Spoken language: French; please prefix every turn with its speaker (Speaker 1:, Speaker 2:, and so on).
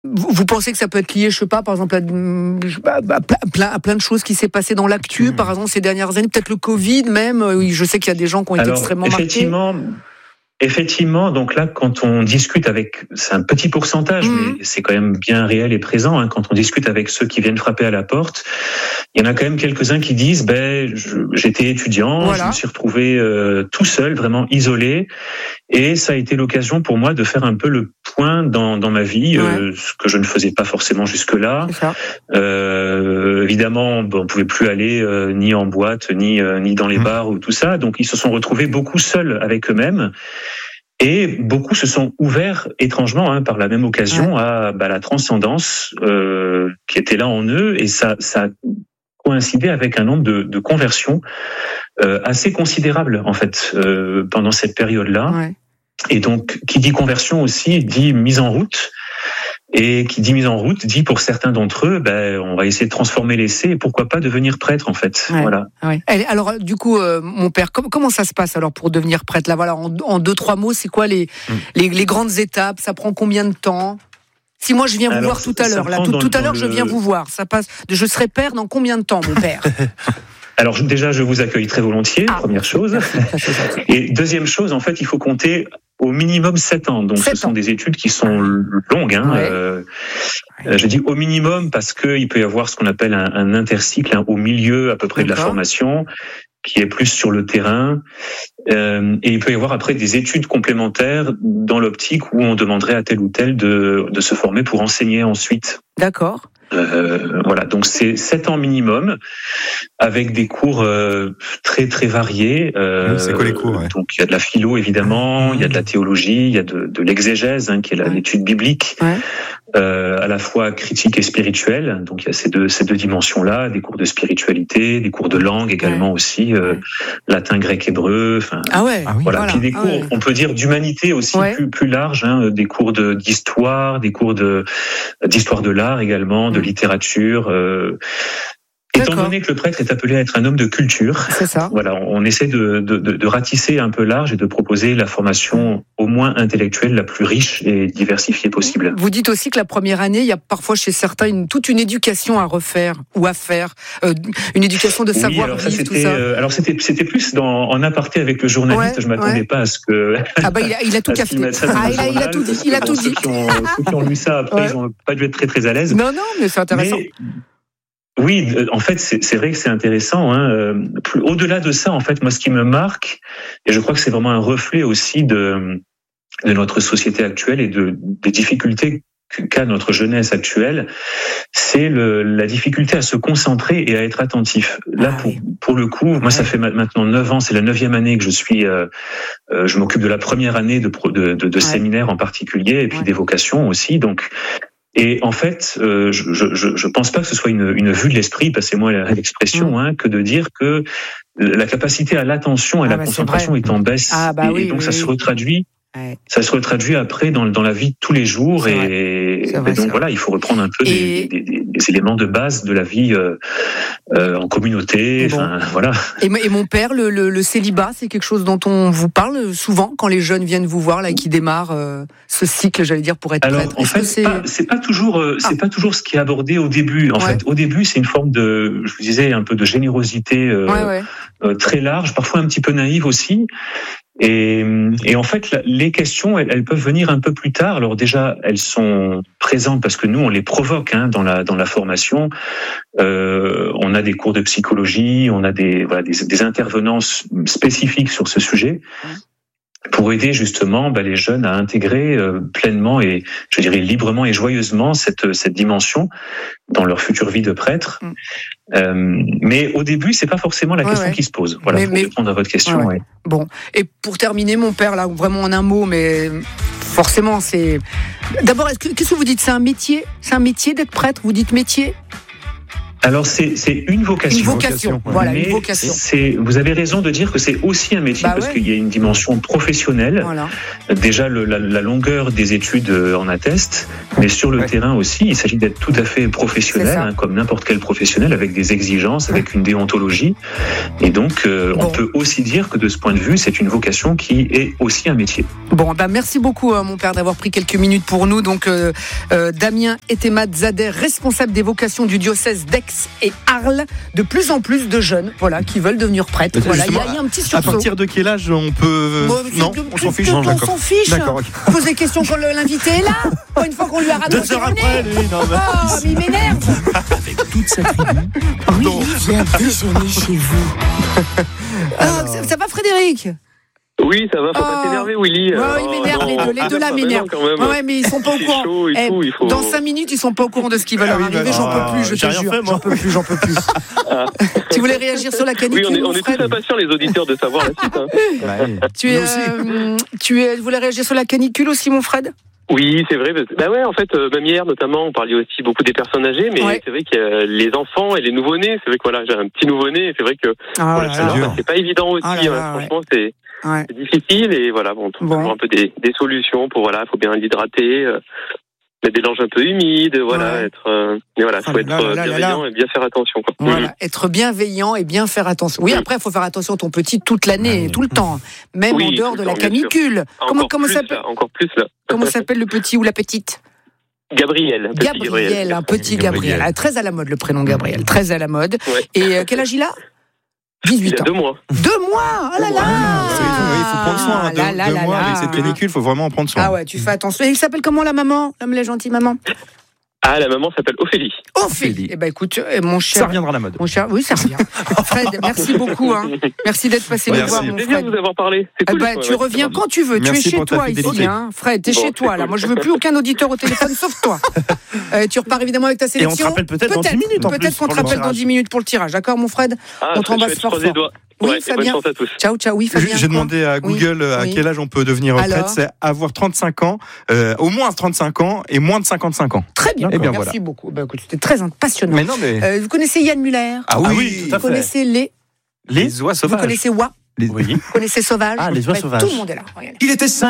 Speaker 1: Vous pensez que ça peut être lié, je sais pas, par exemple, à plein de choses qui s'est passé dans l'actu, par exemple, ces dernières années, peut-être le Covid même. Je sais qu'il y a des gens qui ont été extrêmement marqués.
Speaker 2: Effectivement, donc là, quand on discute avec, c'est un petit pourcentage, mais c'est quand même bien réel et présent, hein, quand on discute avec ceux qui viennent frapper à la porte, il y en a quand même quelques-uns qui disent, j'étais étudiant, je me suis retrouvé tout seul, vraiment isolé, et ça a été l'occasion pour moi de faire un peu le point dans ma vie, ce que je ne faisais pas forcément jusque-là. Évidemment, on pouvait plus aller ni en boîte, ni dans les bars ou tout ça, donc ils se sont retrouvés beaucoup seuls avec eux-mêmes. Et beaucoup se sont ouverts étrangement, par la même occasion, à la transcendance qui était là en eux, et ça a coïncidé avec un nombre de conversions assez considérable en fait pendant cette période-là. Ouais. Et donc, qui dit conversion aussi dit mise en route. Et qui dit mise en route dit pour certains d'entre eux, on va essayer de transformer l'essai et pourquoi pas devenir prêtre en fait.
Speaker 1: Ouais,
Speaker 2: voilà.
Speaker 1: Ouais. Alors du coup, mon père, comment ça se passe alors pour devenir prêtre là, voilà, en 2-3 mots, c'est quoi les grandes étapes? Ça prend combien de temps? Si moi je viens vous voir tout à l'heure, tout à l'heure je viens vous voir, ça passe. Je serai père dans combien de temps, mon père?
Speaker 2: Alors déjà, je vous accueille très volontiers, première chose. Et deuxième chose, en fait, il faut compter au minimum 7 ans. Donc ce sont des études qui sont longues. Je dis au minimum parce qu'il peut y avoir ce qu'on appelle un intercycle au milieu à peu près de la formation, qui est plus sur le terrain. Et il peut y avoir après des études complémentaires dans l'optique où on demanderait à tel ou tel de se former pour enseigner ensuite.
Speaker 1: D'accord.
Speaker 2: Voilà, donc c'est 7 ans minimum, avec des cours très très variés.
Speaker 3: C'est quoi les cours?
Speaker 2: Donc il y a de la philo évidemment, il y a de la théologie, il y a de l'exégèse, qui est l'étude biblique, à la fois critique et spirituelle. Donc il y a ces deux dimensions-là, des cours de spiritualité, des cours de langue également aussi, latin, grec, hébreu. Voilà. Puis des cours, on peut dire d'humanité aussi plus large, des cours d'histoire, des cours d'histoire de l'art également, de littérature. Étant donné que le prêtre est appelé à être un homme de culture,
Speaker 1: c'est ça.
Speaker 2: Voilà, on essaie de ratisser un peu large et de proposer la formation au moins intellectuelle la plus riche et diversifiée possible.
Speaker 1: Vous dites aussi que la première année, il y a parfois chez certains toute une éducation à refaire ou à faire, une éducation de savoir-vivre, tout ça.
Speaker 2: Alors c'était plus en aparté avec le journaliste. Je m'attendais pas à ce que.
Speaker 1: Il a tout café. Il a tout dit. Il a tout dit.
Speaker 2: Ceux qui ont lu ça après, ils n'ont pas dû être très très à l'aise.
Speaker 1: Non, mais c'est intéressant.
Speaker 2: Oui, en fait, c'est vrai que c'est intéressant. Au-delà de ça, en fait, moi, ce qui me marque, et je crois que c'est vraiment un reflet aussi de notre société actuelle et des difficultés qu'a notre jeunesse actuelle, c'est la difficulté à se concentrer et à être attentif. Là, pour le coup, moi, ça fait maintenant 9 ans, c'est la 9e année que je m'occupe de la première année de séminaire en particulier, et puis des vocations aussi, donc. Et en fait, je pense pas que ce soit une vue de l'esprit, passez-moi l'expression, que de dire que la capacité à l'attention et la concentration est en baisse. Et donc ça se retraduit. Ça se retraduit après dans la vie de tous les jours, voilà, il faut reprendre un peu des éléments de base de la vie en communauté. Voilà.
Speaker 1: Et mon père, le célibat, c'est quelque chose dont on vous parle souvent quand les jeunes viennent vous voir là et qui démarrent ce cycle, j'allais dire, pour être prêtre.
Speaker 2: En fait, c'est pas toujours ce qui est abordé au début. En fait, au début, c'est une forme de, je vous disais, un peu de générosité très large, parfois un petit peu naïve aussi. Et en fait, les questions, elles peuvent venir un peu plus tard. Alors déjà, elles sont présentes parce que nous, on les provoque dans la formation. On a des cours de psychologie, on a des intervenances spécifiques sur ce sujet pour aider justement les jeunes à intégrer pleinement et, je dirais, librement et joyeusement cette dimension dans leur future vie de prêtre. Mais au début, c'est pas forcément la question qui se pose. Voilà, pour répondre à votre question.
Speaker 1: Bon, et pour terminer, mon père, là, vraiment en un mot, mais forcément, c'est... D'abord, qu'est-ce que vous dites? C'est un métier d'être prêtre? Vous dites métier?
Speaker 2: Alors c'est une vocation.
Speaker 1: Une vocation, voilà, une vocation.
Speaker 2: Vous avez raison de dire que c'est aussi un métier parce qu'il y a une dimension professionnelle. Voilà. Déjà la longueur des études en atteste, mais sur le terrain aussi, il s'agit d'être tout à fait professionnel, comme n'importe quel professionnel, avec des exigences, avec une déontologie. Et donc on peut aussi dire que de ce point de vue, c'est une vocation qui est aussi un métier.
Speaker 1: Bon, merci beaucoup mon père d'avoir pris quelques minutes pour nous. Donc Damien Etemad Zader, responsable des vocations du diocèse d'Aix et Arles, de plus en plus de jeunes qui veulent devenir prêtres. Voilà, il y a un petit sursaut.
Speaker 3: À partir de quel âge on peut non, on s'en fiche.
Speaker 1: On s'en fiche. Pose des questions quand l'invité est là. Pas une fois qu'on lui a ramené.
Speaker 3: 2 heures après, lui, non,
Speaker 1: mais il m'énerve.
Speaker 4: Avec toute sa tribu, Willy vient déjeuner chez vous.
Speaker 1: Ça va, Frédéric?
Speaker 5: Oui, ça va, faut pas t'énerver, Willy.
Speaker 1: Il m'énerve, les deux là m'énervent. Ouais, mais ils sont pas au courant. Dans 5 minutes, ils sont pas au courant de ce qui va leur arriver. J'en peux plus, je te jure. J'en peux plus. Tu voulais réagir sur la canicule?
Speaker 5: Oui, on est tous impatients, les auditeurs, de savoir la suite.
Speaker 1: Tu voulais réagir sur la canicule aussi, mon Fred?
Speaker 5: Oui, c'est vrai. En fait, même hier, notamment, on parlait aussi beaucoup des personnes âgées, mais c'est vrai que les enfants et les nouveau-nés, c'est vrai que j'ai un petit nouveau-né, c'est vrai que pour la chaleur, c'est pas évident aussi. Franchement, c'est difficile et on trouve toujours un peu des solutions pour faut bien l'hydrater, mettre des langes un peu humides, faut être bienveillant et bien faire attention.
Speaker 1: Être bienveillant et bien faire attention. Oui, après, il faut faire attention à ton petit toute l'année, tout le temps, même en dehors de la canicule. Comment s'appelle?
Speaker 5: Encore plus là.
Speaker 1: Comment s'appelle le petit ou la petite?
Speaker 5: Gabriel.
Speaker 1: Un petit Gabriel. Très à la mode le prénom Gabriel, très à la mode. Ouais. Et quel âge il a? 18 ans.
Speaker 5: Il a 2 mois.
Speaker 1: 2 mois. Oh là là.
Speaker 3: Il faut prendre soin. 2 mois avec cette canicule, il faut vraiment en prendre soin.
Speaker 1: Ah ouais, tu fais attention. Et il s'appelle comment la maman? La gentille maman?
Speaker 5: La maman s'appelle Ophélie.
Speaker 1: Eh ben écoute, mon cher.
Speaker 3: Ça reviendra à la mode.
Speaker 1: Mon cher, oui, ça revient. Fred, merci beaucoup. Merci d'être passé nous voir, mon Fred.
Speaker 5: C'est bien de vous avoir parlé. C'est cool.
Speaker 1: Tu reviens quand tu veux.
Speaker 3: Merci,
Speaker 1: tu es chez toi ici, Fred. T'es chez toi là. Moi, je veux plus aucun auditeur au téléphone sauf toi. Tu repars évidemment avec ta sélection.
Speaker 3: Et on te rappelle peut-être dans 10 minutes.
Speaker 1: Peut-être qu'on te rappelle dans 10 minutes pour le tirage. D'accord, mon Fred? On t'embrasse fort. Oui, Fabien. Ciao, oui, Fabien.
Speaker 3: J'ai demandé à Google à quel âge on peut devenir prêtre. C'est avoir 35 ans, au moins 35 ans et moins de 55 ans.
Speaker 1: Très bien. Merci beaucoup. Écoute, c'était très passionnant.
Speaker 3: Mais non, mais...
Speaker 1: vous connaissez Yann Muller?
Speaker 3: Ah oui, tout à fait.
Speaker 1: Vous connaissez
Speaker 3: les oies sauvages.
Speaker 1: Vous connaissez Oie?
Speaker 3: Oui.
Speaker 1: Vous connaissez Sauvage?
Speaker 3: Les oies sauvages.
Speaker 1: Tout le monde est là. Regardez.
Speaker 4: Il était 5.